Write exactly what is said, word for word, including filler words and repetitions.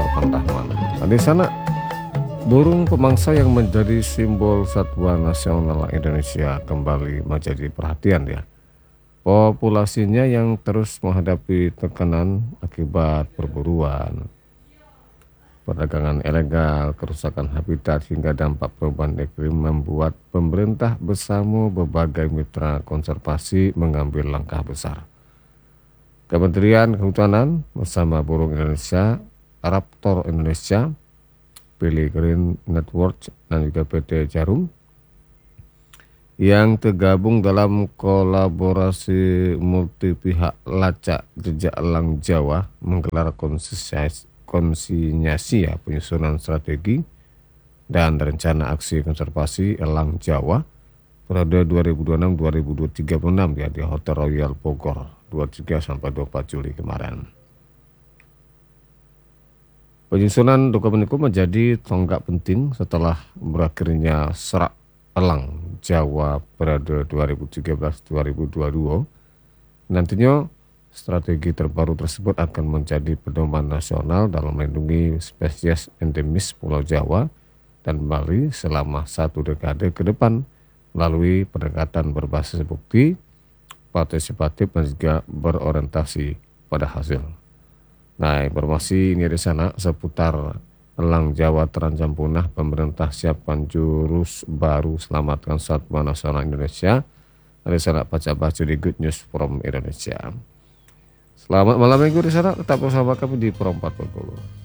Pantangan. Nah, di sana burung pemangsa yang menjadi simbol satwa nasional Indonesia kembali menjadi perhatian ya. Populasinya yang terus menghadapi tekanan akibat perburuan, perdagangan ilegal, kerusakan habitat hingga dampak perubahan iklim membuat pemerintah bersama berbagai mitra konservasi mengambil langkah besar. Kementerian Kehutanan bersama Burung Indonesia, Raptor Indonesia, Green Network dan juga P T Jarum yang tergabung dalam kolaborasi multi pihak Lacak Jejak Elang Jawa menggelar konsinyasi ya, penyusunan strategi dan rencana aksi konservasi elang Jawa periode dua ribu dua puluh enam dua ribu tiga puluh enam ya di Hotel Royal Bogor dua puluh tiga sampai dua puluh empat Juli kemarin. Penyusunan dokumen itu menjadi tonggak penting setelah berakhirnya Serak Elang Jawa periode dua ribu tiga belas dua ribu dua puluh dua. Nantinya strategi terbaru tersebut akan menjadi pedoman nasional dalam melindungi spesies endemis Pulau Jawa dan Bali selama satu dekade ke depan melalui pendekatan berbasis bukti, partisipatif dan juga berorientasi pada hasil. Nah, informasi ini di sana seputar elang Jawa terancam punah, pemerintah siapkan jurus baru selamatkan satwa nasional Indonesia. Di sana baca baca di Good News from Indonesia. Selamat malam minggu di sana, tetap bersama kami di Pro empat puluh.